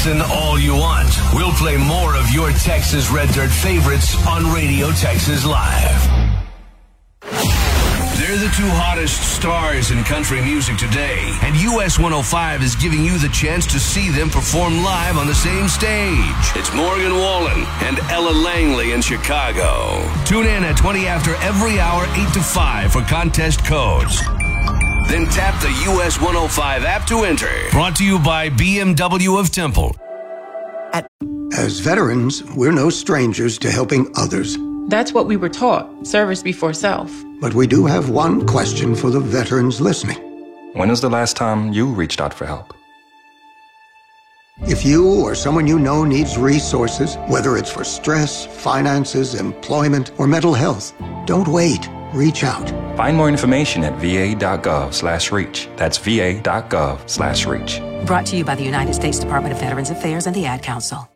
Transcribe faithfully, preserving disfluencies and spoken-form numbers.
Listen all you want. We'll play more of your Texas Red Dirt favorites on Radio Texas Live. They're the two hottest stars in country music today, and U S one oh five is giving you the chance to see them perform live on the same stage. It's Morgan Wallen and Ella Langley in Chicago. Tune in at twenty after every hour, eight to five for contest codes. Then tap the U S one oh five app to enter. Brought to you by B M W of Temple. As veterans, we're no strangers to helping others. That's what we were taught, service before self. But we do have one question for the veterans listening. When was the last time you reached out for help? If you or someone you know needs resources, whether it's for stress, finances, employment, or mental health, don't wait. Reach out. Find more information at va.gov slash reach. That's va.gov slash reach. Brought to you by the United States Department of Veterans Affairs and the Ad Council.